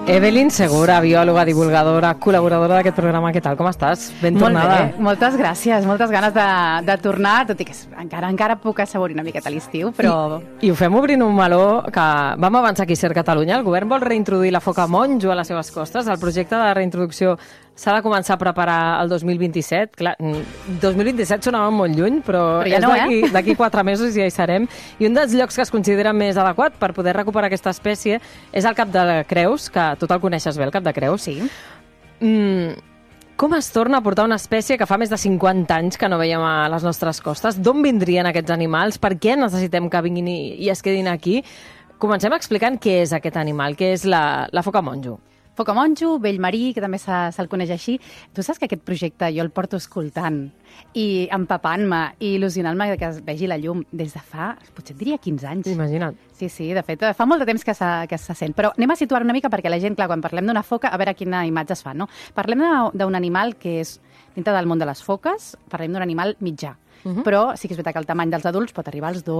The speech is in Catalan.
Evelyn Segura, biòloga, divulgadora, col·laboradora d'aquest programa. Què tal? Com estàs? Ben tornada. Molt bé, moltes gràcies. Moltes ganes de tornar, tot i que encara puc assaborir una miqueta l'estiu, però... I ho fem obrint un meló que vam avançar aquí a Ser Catalunya. El govern vol reintroduir la foca monjo a les seves costes. El projecte de reintroducció s'ha de començar a preparar el 2027. Clar, 2027 sonava molt lluny, però ja no, d'aquí 4 mesos ja hi serem. I un dels llocs que es considera més adequat per poder recuperar aquesta espècie és el Cap de Creus, que tu te'l coneixes bé, el Cap de Creus. Sí. Com es torna a portar una espècie que fa més de 50 anys que no veiem a les nostres costes? D'on vindrien aquests animals? Per què necessitem que vinguin i es quedin aquí? Comencem explicant què és aquest animal, què és la foca monjo. Foca monjo, vell marí, que també se'l coneix així. Tu saps que aquest projecte jo el porto escoltant i empapant-me i il·lusionant-me que es vegi la llum des de fa, potser et diria 15 anys. Imagina't. Sí, de fet, fa molt de temps que se sent. Però anem a situar una mica perquè la gent, clar, quan parlem d'una foca, a veure quina imatge es fa, no? Parlem d'un animal que és, dintre del món de les foques, parlem d'un animal mitjà. Però sí que és veritat que el tamany dels adults pot arribar als 2